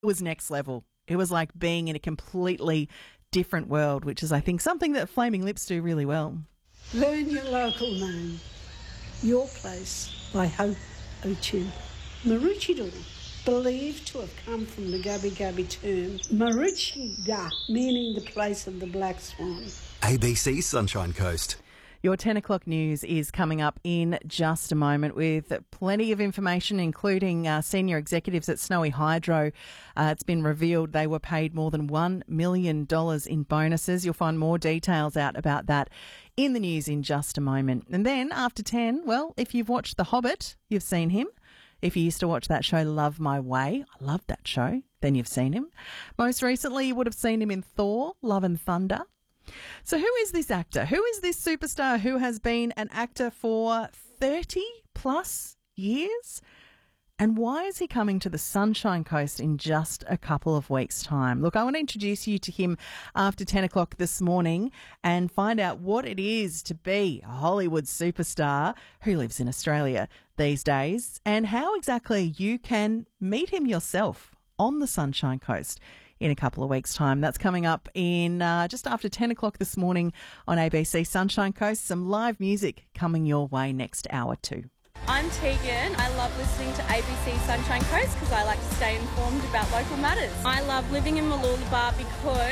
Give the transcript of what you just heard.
It was next level. It was like being in a completely different world, which is, I think, something that Flaming Lips do really well. Learn your local name. Your Place by Hope Ochin. Maroochydore, believed to have come from the Gubbi Gubbi term Maroochydore, meaning the place of the black swan. ABC Sunshine Coast. Your 10 o'clock news is coming up in just a moment with plenty of information, including senior executives at Snowy Hydro. It's been revealed they were paid more than $1 million in bonuses. You'll find more details out about that in the news in just a moment. And then after 10, well, if you've watched The Hobbit, you've seen him. If you used to watch that show, Love My Way, I loved that show, then you've seen him. Most recently, you would have seen him in Thor, Love and Thunder. So who is this actor? Who is this superstar who has been an actor for 30 plus years? And why is he coming to the Sunshine Coast in just a couple of weeks' time? Look, I want to introduce you to him after 10 o'clock this morning and find out what it is to be a Hollywood superstar who lives in Australia these days and how exactly you can meet him yourself on the Sunshine Coast in a couple of weeks' time. That's coming up in just after 10 o'clock this morning on ABC Sunshine Coast. Some live music coming your way next hour too. I'm Tegan. I love listening to ABC Sunshine Coast because I like to stay informed about local matters. I love living in Mooloolaba because